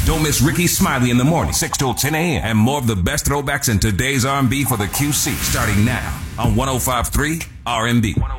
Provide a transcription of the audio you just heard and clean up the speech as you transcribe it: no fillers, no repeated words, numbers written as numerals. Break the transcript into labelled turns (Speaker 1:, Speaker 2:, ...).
Speaker 1: Don't miss Ricky Smiley in the morning, 6 till 10 a.m. And more of the best throwbacks in today's R&B for the QC starting now on 105.3 R&B.